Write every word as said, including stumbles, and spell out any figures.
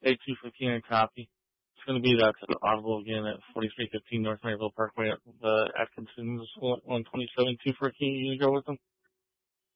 A two for Keenan copy. It's going to be that audible again at forty-three fifteen North Maryville Parkway at the Atkinson's one twenty-seven two for Keenan. You going to go with them?